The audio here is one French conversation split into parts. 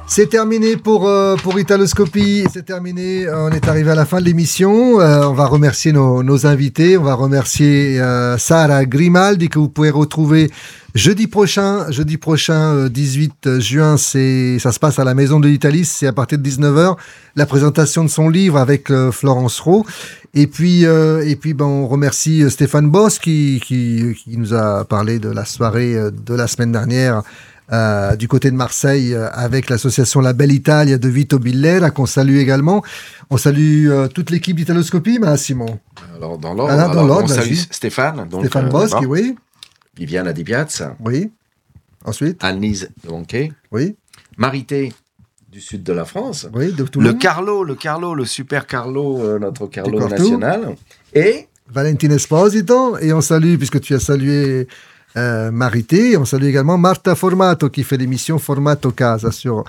C'est terminé pour Italoscopie, c'est terminé, on est arrivé à la fin de l'émission, on va remercier nos invités, on va remercier Sara Grimaldi que vous pouvez retrouver jeudi prochain 18 juin, ça se passe à la Maison de l'Italie, c'est à partir de 19h, la présentation de son livre avec Florence Rowe. Et puis on remercie Stéphane Boss qui nous a parlé de la soirée de la semaine dernière du côté de Marseille avec l'association La Belle Italia de Vito Billera qu'on salue également. On salue toute l'équipe d'Italoscopie, Massimo. Alors dans l'ordre, on salue Stéphane Boss, oui. Viviana Di Piazza. Oui. Ensuite Annelise Lonquet. Oui. Marité du sud de la France. Oui, de Toulon. Le super Carlo, notre Carlo national. Et Valentin Esposito. Et on salue, puisque tu as salué Marité, on salue également Marta Formato qui fait l'émission Formato Casa sur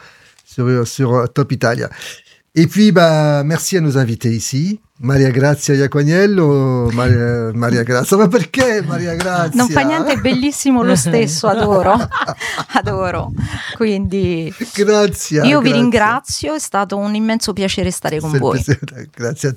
Top Italia. Et puis, merci à nos invités ici. Maria Grazia Iaquagnello, Maria Grazia, ma perché Maria Grazia? Non fa niente, è bellissimo lo stesso, adoro. Quindi grazie. Io vi ringrazio, è stato un immenso piacere stare con voi. Grazie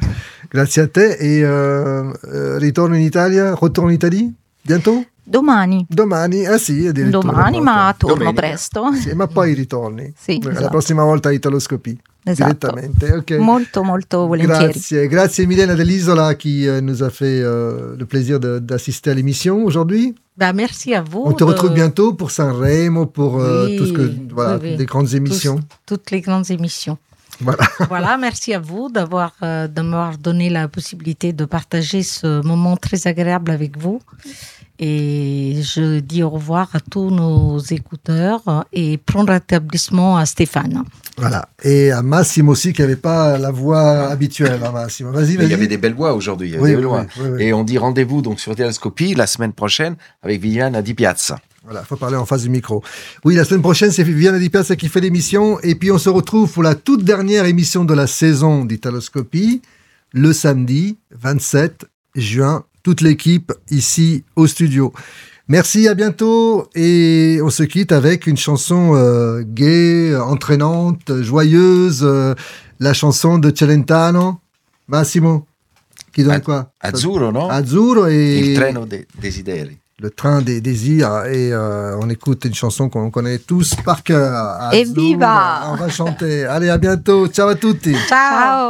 a te. E ritorno in Italia, retourne in Italie, bientôt? Domani, sì, addirittura. Domani, ma torno presto. Sì, ma poi ritorni. Sì, la esatto. prossima volta a Italoscopie. Esatto. Direttamente. Okay. Molto, molto volentieri. Grazie Milena Dell'Isola qui nous a fait le plaisir d'assister à l'émission aujourd'hui. Merci à vous. On te retrouve bientôt pour Sanremo, pour tout ce que les grandes émissions. Toutes les grandes émissions. Voilà, merci à vous de m'avoir donné la possibilité de partager ce moment très agréable avec vous. Et je dis au revoir à tous nos écouteurs et prendre rétablissement à Stéphane. Voilà. Et à Massimo aussi, qui n'avait pas la voix habituelle. Massimo, vas-y. Il y avait des belles voix aujourd'hui. Oui. Et on dit rendez-vous donc sur Italoscopie la semaine prochaine avec Viviana Di Piazza. Voilà, il faut parler en face du micro. Oui, la semaine prochaine, c'est Viviana Di Piazza qui fait l'émission. Et puis, on se retrouve pour la toute dernière émission de la saison d'Italoscopie, le samedi 27 juin. Toute l'équipe ici au studio. Merci, à bientôt. Et on se quitte avec une chanson gaie, entraînante, joyeuse. La chanson de Celentano. Massimo, qui donne quoi? Azzurro, non? Azzurro et... Il treno dei desideri. Le train des désirs. Et on écoute une chanson qu'on connaît tous par cœur. Evviva! On va chanter. Allez, à bientôt. Ciao à tutti. Ciao!